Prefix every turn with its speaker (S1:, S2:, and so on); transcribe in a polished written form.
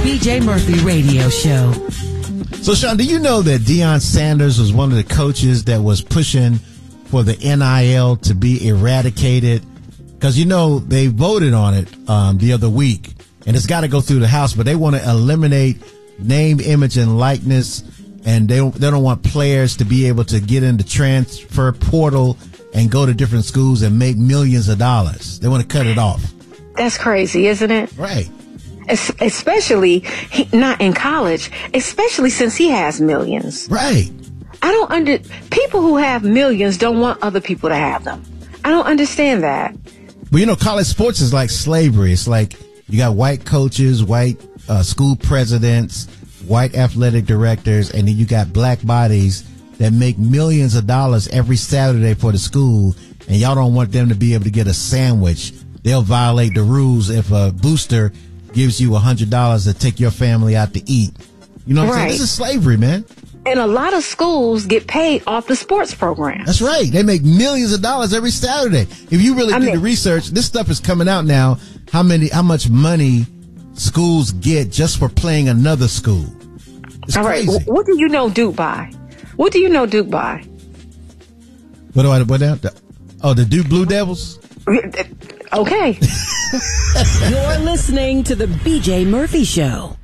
S1: BJ Murphy Radio Show.
S2: So, Sean, do you know that Deion Sanders was one of the coaches that was pushing for the NIL to be eradicated? Because, you know, they voted on it the other week, and it's got to go through the House, but they want to eliminate name, image, and likeness, and they don't want players to be able to get in the transfer portal and go to different schools and make millions of dollars. They want to cut it off.
S3: That's crazy, isn't it?
S2: Right.
S3: Especially not in college, especially since he has millions.
S2: Right.
S3: People who have millions don't want other people to have them. I don't understand that.
S2: But, you know, college sports is like slavery. It's like you got white coaches, white school presidents, white athletic directors, and then you got black bodies that make millions of dollars every Saturday for the school, and y'all don't want them to be able to get a sandwich. They'll violate the rules if a booster gives you $100 to take your family out to eat. You know what I'm saying? This is slavery, man.
S3: And a lot of schools get paid off the sports program.
S2: That's right. They make millions of dollars every Saturday. If you really do the research, this stuff is coming out now. How much money schools get just for playing another school? It's crazy.
S3: Right. What do you know Duke by? What do you know Duke by?
S2: What now? The Duke Blue Devils?
S3: Okay.
S1: You're listening to the BJ Murphy Show.